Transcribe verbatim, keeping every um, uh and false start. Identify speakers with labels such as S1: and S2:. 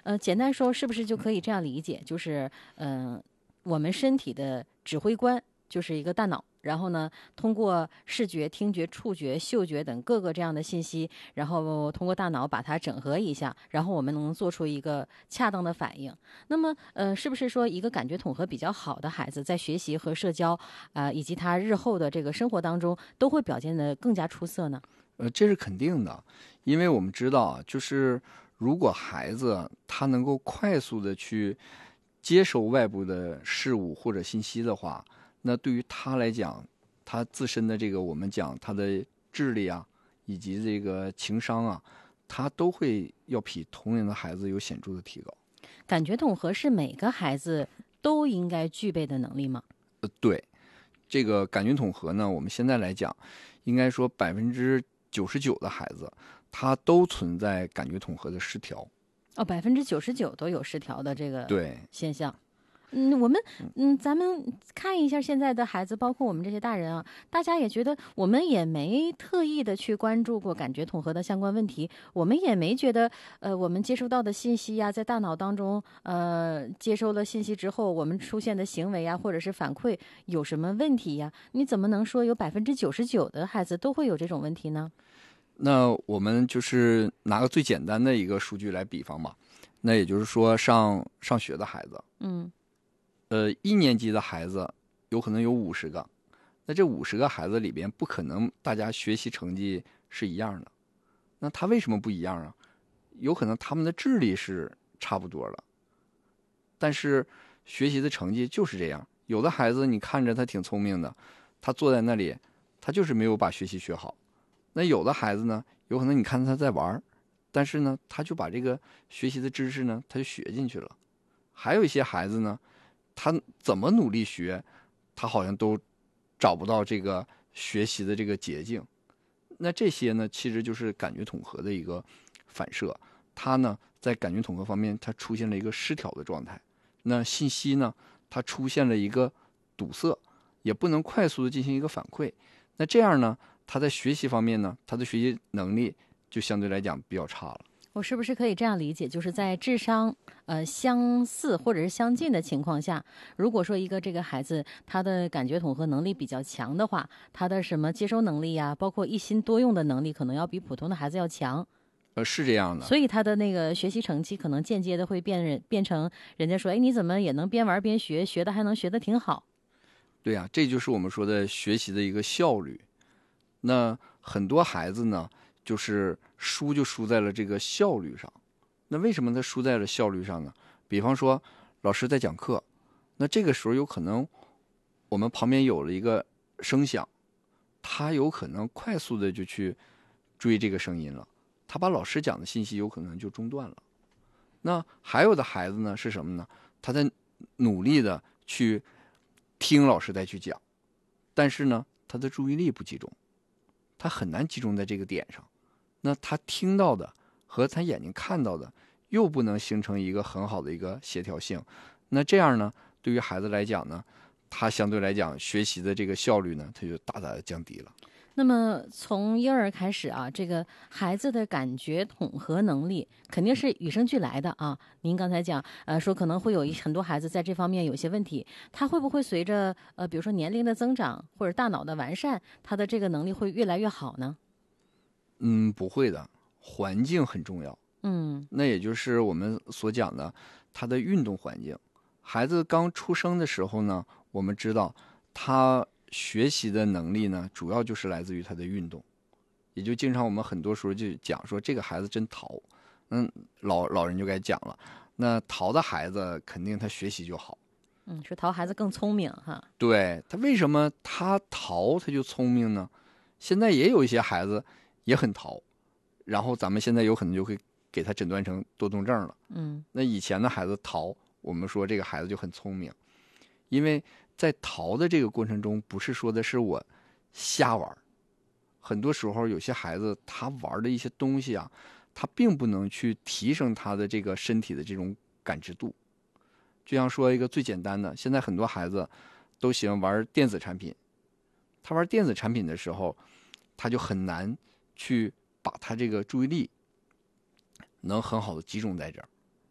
S1: 呃，简单说，是不是就可以这样理解？就是，嗯、呃，我们身体的指挥官就是一个大脑，然后呢，通过视觉、听觉、触觉、嗅觉等各个这样的信息，然后通过大脑把它整合一下，然后我们能做出一个恰当的反应。那么，呃，是不是说一个感觉统合比较好的孩子，在学习和社交啊、呃，以及他日后的这个生活当中，都会表现得更加出色呢？
S2: 呃，这是肯定的，因为我们知道啊，就是如果孩子他能够快速的去接受外部的事物或者信息的话，那对于他来讲，他自身的这个我们讲他的智力啊，以及这个情商啊，他都会要比同龄的孩子有显著的提高。
S1: 感觉统合是每个孩子都应该具备的能力吗？
S2: 呃，对，这个感觉统合呢，我们现在来讲，应该说百分之九十九的孩子，他都存在感觉统合的失调。
S1: 哦，百分之九十九都有失调的这个
S2: 对
S1: 现象。嗯，我们嗯，咱们看一下现在的孩子，包括我们这些大人啊，大家也觉得我们也没特意的去关注过感觉统合的相关问题，我们也没觉得呃，我们接收到的信息呀、在大脑当中呃接收了信息之后，我们出现的行为啊，或者是反馈有什么问题呀？你怎么能说有百分之九十九的孩子都会有这种问题呢？
S2: 那我们就是拿个最简单的一个数据来比方吧，那也就是说上上学的孩子，
S1: 嗯。
S2: 呃，一年级的孩子有可能有五十个，那这五十个孩子里边不可能大家学习成绩是一样的，那他为什么不一样啊？有可能他们的智力是差不多了，但是学习的成绩就是这样。有的孩子你看着他挺聪明的，他坐在那里，他就是没有把学习学好。那有的孩子呢，有可能你看他在玩，但是呢，他就把这个学习的知识呢，他就学进去了。还有一些孩子呢，他怎么努力学，他好像都找不到这个学习的这个捷径。那这些呢，其实就是感觉统合的一个反射。他呢，在感觉统合方面，他出现了一个失调的状态。那信息呢，它出现了一个堵塞，也不能快速的进行一个反馈。那这样呢，他在学习方面呢，他的学习能力就相对来讲比较差了。
S1: 我是不是可以这样理解，就是在智商呃相似或者是相近的情况下，如果说一个这个孩子他的感觉统合能力比较强的话，他的什么接收能力呀，包括一心多用的能力，可能要比普通的孩子要强。
S2: 呃，是这样的。
S1: 所以他的那个学习成绩可能间接的会变变成人家说，哎，你怎么也能边玩边学，学的还能学得挺好。
S2: 对呀、啊，这就是我们说的学习的一个效率。那很多孩子呢，就是输就输在了这个效率上。那为什么他输在了效率上呢？比方说，老师在讲课，那这个时候有可能我们旁边有了一个声响，他有可能快速的就去追这个声音了，他把老师讲的信息有可能就中断了。那还有的孩子呢是什么呢？他在努力的去听老师再去讲，但是呢，他的注意力不集中，他很难集中在这个点上。那他听到的和他眼睛看到的又不能形成一个很好的一个协调性。那这样呢，对于孩子来讲呢，他相对来讲学习的这个效率呢，他就大大的降低了。
S1: 那么从婴儿开始啊，这个孩子的感觉统合能力肯定是与生俱来的啊。您刚才讲，呃，说可能会有一很多孩子在这方面有些问题，他会不会随着呃，比如说年龄的增长或者大脑的完善，他的这个能力会越来越好呢？
S2: 嗯，不会的，环境很重要。
S1: 嗯，
S2: 那也就是我们所讲的他的运动环境。孩子刚出生的时候呢，我们知道他学习的能力呢，主要就是来自于他的运动。也就经常我们很多时候就讲说这个孩子真淘，嗯，老老人就该讲了，那淘的孩子肯定他学习就好。
S1: 嗯，说淘孩子更聪明哈。
S2: 对，他为什么他淘他就聪明呢？现在也有一些孩子也很淘，然后咱们现在有可能就会给他诊断成多动症了。
S1: 嗯，
S2: 那以前的孩子淘，我们说这个孩子就很聪明，因为在淘的这个过程中，不是说的是我瞎玩，很多时候有些孩子他玩的一些东西啊，他并不能去提升他的这个身体的这种感知度。就像说一个最简单的，现在很多孩子都喜欢玩电子产品，他玩电子产品的时候，他就很难去把他这个注意力能很好的集中在这儿。